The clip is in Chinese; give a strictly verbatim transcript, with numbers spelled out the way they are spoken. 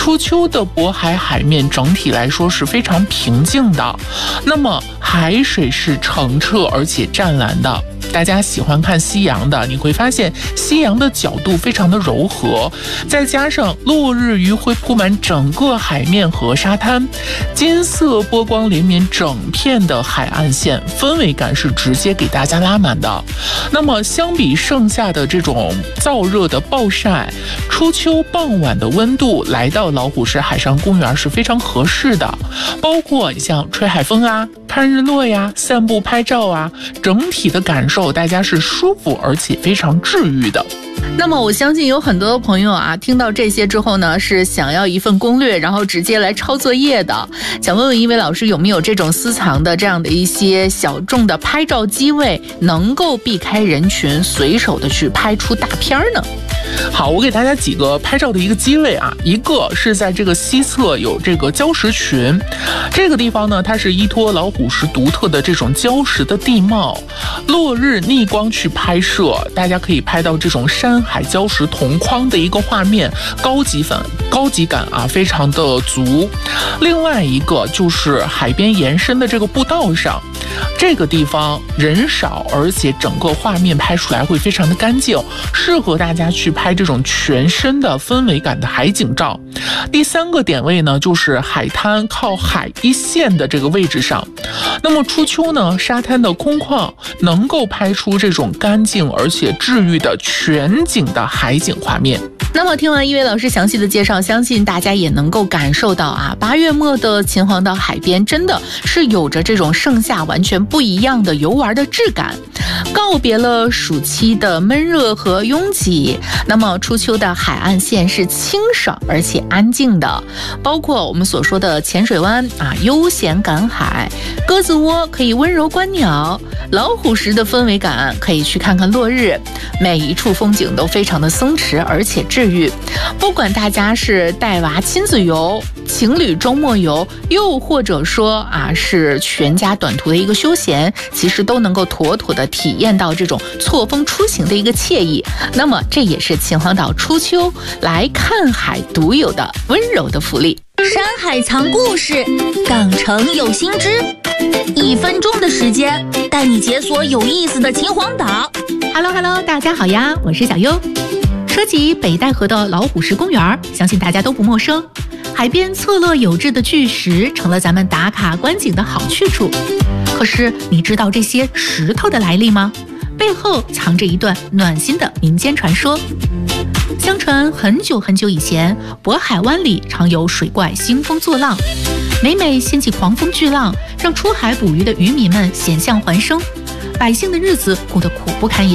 初秋的渤海海面整体来说是非常平静的，那么海水是澄澈而且湛蓝的。大家喜欢看夕阳的，你会发现夕阳的角度非常的柔和，再加上落日余晖铺满整个海面和沙滩，金色波光连绵整片的海岸线，氛围感是直接给大家拉满的。那么相比盛夏的这种燥热的暴晒，初秋傍晚的温度来到老虎石海上公园是非常合适的，包括像吹海风啊、看日落呀、散步拍照啊，整体的感受大家是舒服而且非常治愈的。 那么我相信有很多朋友啊，听到这些之后呢，是想要一份攻略，然后直接来抄作业的。想问问一位老师，有没有这种私藏的这样的一些小众的拍照机位，能够避开人群，随手的去拍出大片呢？ 好，我给大家几个拍照的一个机位啊，一个是在这个西侧有这个礁石群，这个地方呢，它是依托老虎石独特的这种礁石的地貌，落日逆光去拍摄，大家可以拍到这种山海礁石同框的一个画面，高级感高级感啊，非常的足。另外一个就是海边延伸的这个步道上，这个地方人少，而且整个画面拍出来会非常的干净，适合大家去拍这种全身的氛围感的海景照。第三个点位呢，就是海滩靠海一线的这个位置上。那么初秋呢，沙滩的空旷能够拍出这种干净而且治愈的全景的海景画面。 那么听完一位老师详细的介绍，相信大家也能够感受到啊，八月末的秦皇岛海边真的是有着这种盛夏完全不一样的游玩的质感。告别了暑期的闷热和拥挤，那么初秋的海岸线是清爽而且安静的，包括我们所说的浅水湾啊，悠闲赶海，鸽子窝可以温柔观鸟，老虎石的氛围感可以去看看落日，每一处风景都非常的松弛而且治愈。不管大家是带娃亲子游、情侣周末游，又或者说啊是全家短途的一个休闲，其实都能够妥妥的体验到这种错峰出行的一个惬意。那么这也是秦皇岛初秋来看海独有的温柔的福利。 山海藏故事，港城有新知，一分钟的时间带你解锁有意思的秦皇岛。 Hello Hello， 大家好呀，我是小优。说起北戴河的老虎石公园，相信大家都不陌生，海边错落有致的巨石成了咱们打卡观景的好去处。可是你知道这些石头的来历吗？背后藏着一段暖心的民间传说。相传很久很久以前，渤海湾里常有水怪兴风作浪，每每掀起狂风巨浪，让出海捕鱼的渔民们险象环生，百姓的日子过得苦不堪言。